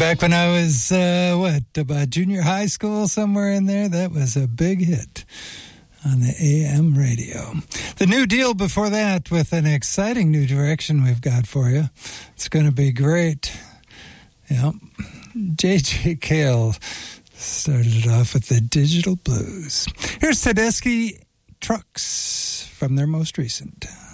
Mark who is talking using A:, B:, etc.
A: Back when I was, about junior high school, somewhere in there, that was a big hit on the AM radio. The New Deal before that with an exciting new direction we've got for you. It's going to be great. Yep. J.J. Cale started it off with the Digital Blues. Here's Tedeschi Trucks from their most recent.